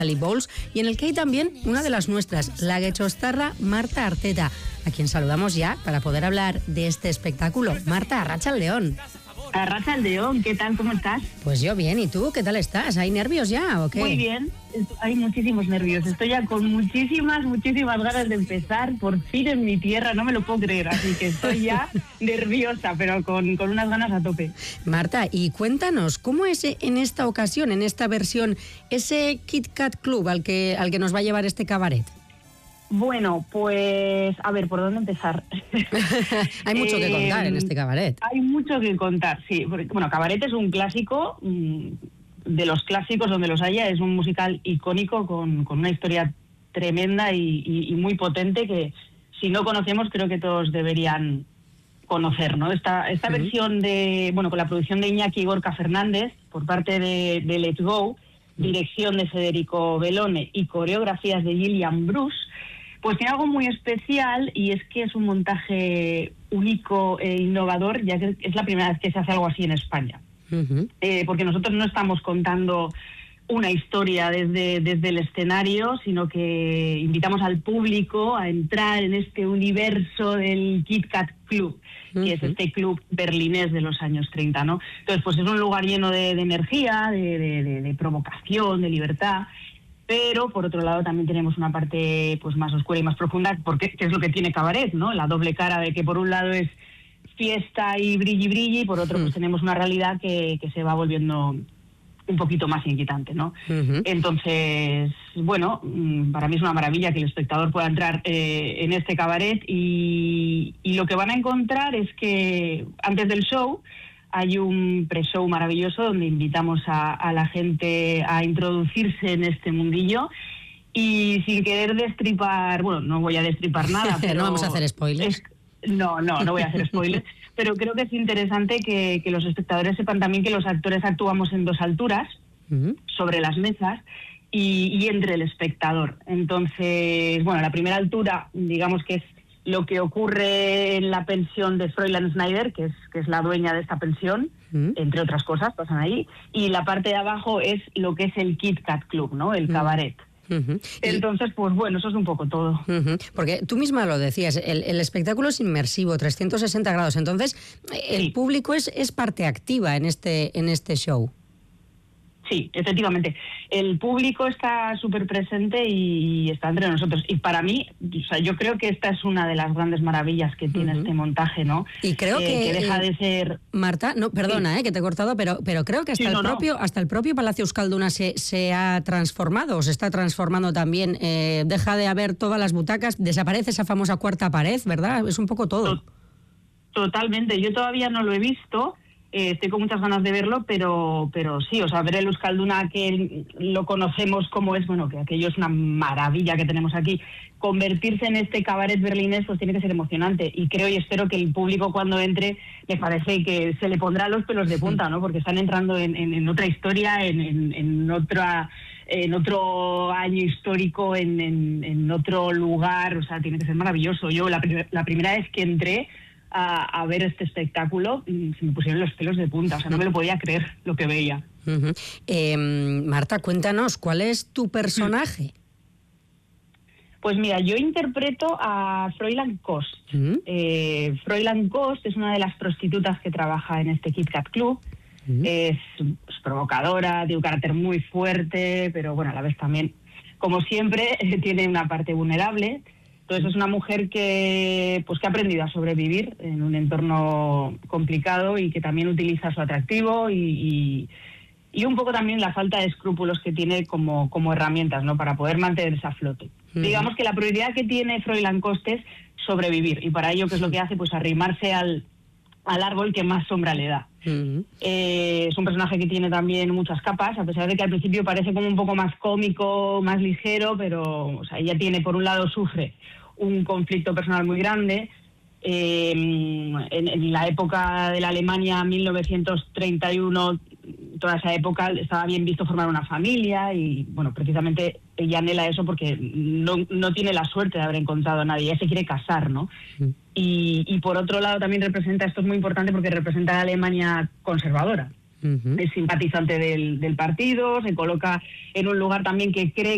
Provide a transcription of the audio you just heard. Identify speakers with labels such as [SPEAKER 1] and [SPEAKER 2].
[SPEAKER 1] Bowls, y en el que hay también una de las nuestras, la guechostarra Marta Arteta, a quien saludamos ya para poder hablar de este espectáculo. Marta, arratsaldeon.
[SPEAKER 2] Arratsaldeon, ¿qué tal? ¿Cómo estás?
[SPEAKER 1] Pues yo bien, ¿y tú? ¿Qué tal estás? ¿Hay nervios ya o qué?
[SPEAKER 2] Muy bien, hay muchísimos nervios. Estoy ya con muchísimas ganas de empezar, por fin en mi tierra, no me lo puedo creer, así que estoy ya nerviosa, pero con unas ganas a tope.
[SPEAKER 1] Marta, y cuéntanos, ¿cómo es en esta ocasión, en esta versión, ese Kit Kat Club al que nos va a llevar este cabaret?
[SPEAKER 2] Bueno, pues a ver, ¿por dónde empezar?
[SPEAKER 1] Hay mucho que contar en este cabaret.
[SPEAKER 2] Hay mucho que contar, sí. Bueno, Cabaret es un clásico, de los clásicos donde los haya, es un musical icónico con una historia tremenda y muy potente que si no conocemos creo que todos deberían conocer, ¿no? Esta versión con la producción de Iñaki Gorka Fernández por parte de Let's Go, dirección de Federico Bellone y coreografías de Gillian Bruce, pues tiene algo muy especial y es que es un montaje único e innovador, ya que es la primera vez que se hace algo así en España. Porque nosotros no estamos contando una historia desde el escenario, sino que invitamos al público a entrar en este universo del Kit Kat Club, que es este club berlinés de los años 30, ¿no? Entonces, pues es un lugar lleno de energía, de provocación, de libertad. Pero, por otro lado, también tenemos una parte pues más oscura y más profunda, porque es lo que tiene Cabaret, ¿no? La doble cara de que por un lado es fiesta y brilli, y por otro pues tenemos una realidad que se va volviendo un poquito más inquietante, ¿no? Entonces, bueno, para mí es una maravilla que el espectador pueda entrar en este Cabaret y lo que van a encontrar es que antes del show hay un pre-show maravilloso donde invitamos a la gente a introducirse en este mundillo y sin querer destripar, bueno, no voy a destripar nada, pero
[SPEAKER 1] no vamos a hacer spoilers.
[SPEAKER 2] No voy a hacer spoilers, pero creo que es interesante que los espectadores sepan también que los actores actuamos en dos alturas, sobre las mesas y entre el espectador. Entonces, bueno, la primera altura, digamos que es lo que ocurre en la pensión de Fräulein Schneider, que es la dueña de esta pensión, entre otras cosas, pasan ahí, y la parte de abajo es lo que es el Kit Kat Club, ¿no? El cabaret. Entonces, pues bueno, eso es un poco todo.
[SPEAKER 1] Porque tú misma lo decías, el espectáculo es inmersivo, 360 grados, entonces el público es parte activa en este show.
[SPEAKER 2] Sí, efectivamente. El público está súper presente y está entre nosotros. Y para mí, o sea, yo creo que esta es una de las grandes maravillas que tiene este montaje, ¿no?
[SPEAKER 1] Y creo que
[SPEAKER 2] deja de ser...
[SPEAKER 1] Marta, no, perdona, que te he cortado, pero creo que hasta el propio Palacio Euskalduna se ha transformado, o se está transformando también. Deja de haber todas las butacas, desaparece esa famosa cuarta pared, ¿verdad? Es un poco todo.
[SPEAKER 2] Totalmente. Yo todavía no lo he visto. Estoy con muchas ganas de verlo, pero sí, o sea, ver el Euskalduna que lo conocemos como es, bueno, que aquello es una maravilla que tenemos aquí, convertirse en este cabaret berlinés pues tiene que ser emocionante y creo y espero que el público cuando entre me parece que se le pondrá los pelos de punta, ¿no? Porque están entrando en otra historia, en otro año histórico, en otro lugar, o sea, tiene que ser maravilloso. Yo la primera vez que entré a ver este espectáculo se me pusieron los pelos de punta, o sea, no me lo podía creer lo que veía.
[SPEAKER 1] Marta, cuéntanos, ¿cuál es tu personaje?
[SPEAKER 2] Pues mira, yo interpreto a Fräulein Kost. Fräulein Kost es una de las prostitutas que trabaja en este Kit Kat Club. Es provocadora, tiene un carácter muy fuerte, pero bueno, a la vez también, como siempre, tiene una parte vulnerable. Entonces es una mujer que ha aprendido a sobrevivir en un entorno complicado y que también utiliza su atractivo y un poco también la falta de escrúpulos que tiene como herramientas, ¿no? Para poder mantenerse a flote. Digamos que la prioridad que tiene Fräulein Kost es sobrevivir y para ello, ¿qué es lo que hace? Pues arrimarse al árbol que más sombra le da. Es un personaje que tiene también muchas capas, a pesar de que al principio parece como un poco más cómico, más ligero, pero o sea, ella tiene, por un lado, sufre un conflicto personal muy grande. En la época de la Alemania 1931, toda esa época estaba bien visto formar una familia y, bueno, precisamente ella anhela eso porque no tiene la suerte de haber encontrado a nadie, ella se quiere casar, ¿no? Y por otro lado también representa, esto es muy importante porque representa a la Alemania conservadora. Es simpatizante del partido, se coloca en un lugar también que cree